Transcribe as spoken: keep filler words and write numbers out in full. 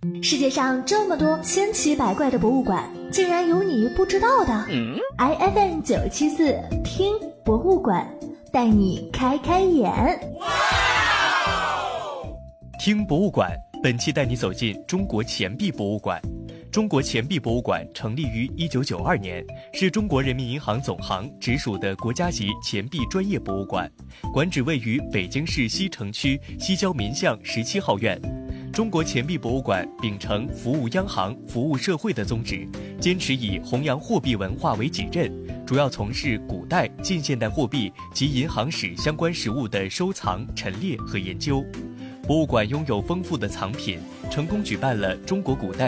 世界上这么多千奇百怪的博物馆，竟然有你不知道的。嗯、I F M 九七四听博物馆，带你开开眼。 听博物馆，本期带你走进中国钱币博物馆。中国钱币博物馆成立于一九九二年，是中国人民银行总行直属的国家级钱币专业博物馆，馆址位于北京市西城区西郊民巷十七号院。中国钱币博物馆秉承服务央行、服务社会的宗旨，坚持以弘扬货币文化为己任，主要从事古代、近现代货币及银行史相关实物的收藏、陈列和研究。博物馆拥有丰富的藏品，成功举办了中国古代